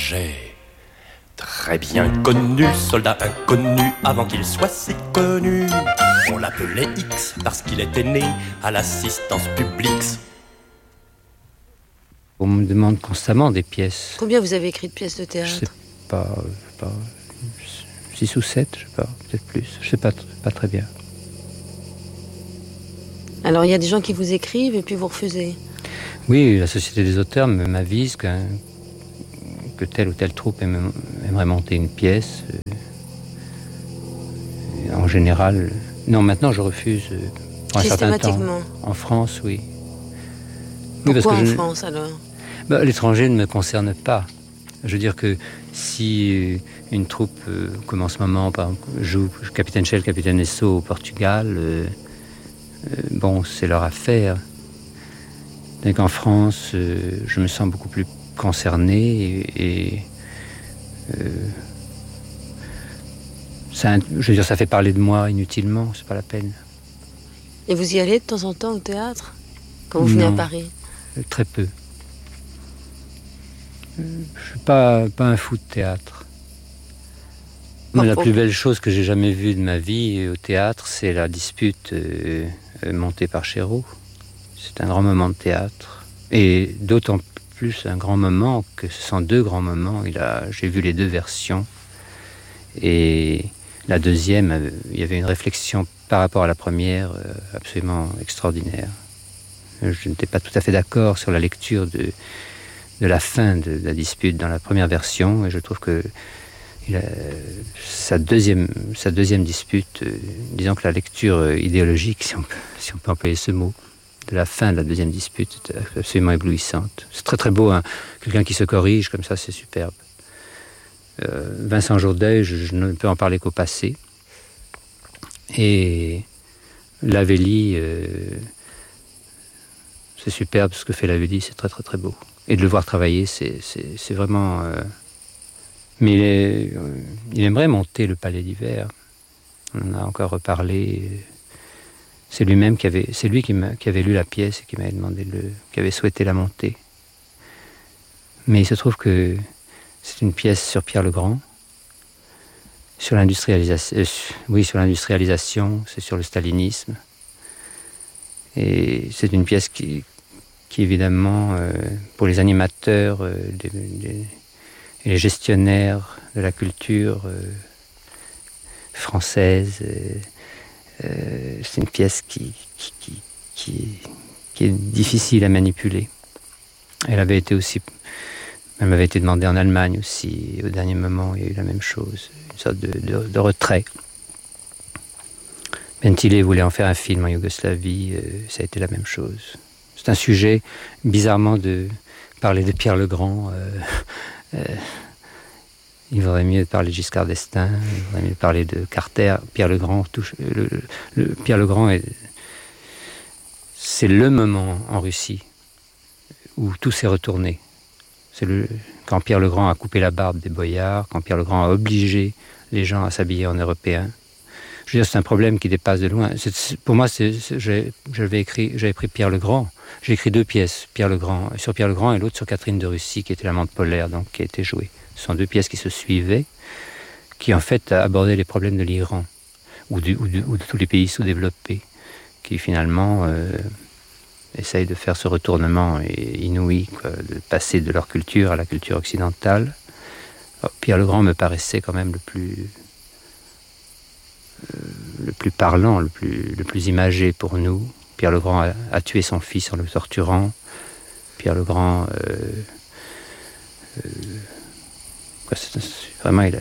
étranger. Très bien connu, soldat inconnu avant qu'il soit si connu. On l'appelait X parce qu'il était né à l'assistance publique. On me demande constamment des pièces. Combien vous avez écrit de pièces de théâtre? Je sais pas 6 ou 7, je sais pas, peut-être plus. Je sais pas très bien. Alors il y a des gens qui vous écrivent et puis vous refusez? Oui, la Société des auteurs m'avise que telle ou telle troupe aimerait monter une pièce. En général, non, maintenant je refuse pour un certain temps. En France, oui. Pourquoi en France alors? L'étranger ne me concerne pas. Je veux dire que si une troupe, comme en ce moment, par exemple, joue Capitaine Shell, Capitaine Esso au Portugal, c'est leur affaire. Donc en France, je me sens beaucoup plus concerné et je veux dire, ça fait parler de moi inutilement, c'est pas la peine. Et vous y allez de temps en temps au théâtre quand vous venez à Paris? Très peu. Je suis pas un fou de théâtre. Mais la plus belle chose que j'ai jamais vue de ma vie au théâtre, c'est la dispute montée par Chéreau. C'est un grand moment de théâtre. Et d'autant plus un grand moment que ce sont deux grands moments. J'ai vu les deux versions. Et la deuxième, il y avait une réflexion par rapport à la première absolument extraordinaire. Je n'étais pas tout à fait d'accord sur la lecture de la fin de la dispute dans la première version. Et je trouve que sa deuxième dispute, disons que la lecture idéologique, si on peut employer ce mot, de la fin de la deuxième dispute est absolument éblouissante. C'est très très beau, hein. Quelqu'un qui se corrige comme ça, c'est superbe. Vincent Jourdail, je ne peux en parler qu'au passé. Et Lavelli, c'est superbe ce que fait Lavelli, c'est très très très beau. Et de le voir travailler, c'est vraiment... Mais il aimerait monter le Palais d'Hiver. On en a encore reparlé. C'est lui qui avait lu la pièce et qui m'avait demandé qui avait souhaité la monter. Mais il se trouve que c'est une pièce sur Pierre le Grand, sur l'industrialisation, c'est sur le stalinisme. Et c'est une pièce qui évidemment, pour les animateurs et les gestionnaires de la culture française, c'est une pièce qui est difficile à manipuler. Elle m'avait été demandée en Allemagne aussi. Et au dernier moment, il y a eu la même chose, une sorte de retrait. Bentile voulait en faire un film en Yougoslavie, ça a été la même chose. C'est un sujet, bizarrement, de parler de Pierre le Grand. Il vaudrait mieux parler de Giscard d'Estaing, il vaudrait mieux parler de Carter. Pierre le Grand, Pierre le Grand, c'est le moment en Russie où tout s'est retourné. Quand Pierre le Grand a coupé la barbe des boyards, quand Pierre le Grand a obligé les gens à s'habiller en européen. Je veux dire, c'est un problème qui dépasse de loin. Pour moi, j'avais pris Pierre le Grand. J'ai écrit 2 pièces, sur Pierre le Grand et l'autre sur Catherine de Russie, qui était l'amante polaire, donc qui a été jouée. Ce sont 2 pièces qui se suivaient, qui en fait abordaient les problèmes de l'Iran ou de tous les pays sous-développés, qui finalement essayent de faire ce retournement inouï, quoi, de passer de leur culture à la culture occidentale. Alors, Pierre le Grand me paraissait quand même le plus parlant, le plus imagé pour nous. Pierre le Grand a tué son fils en le torturant. Pierre le Grand, vraiment,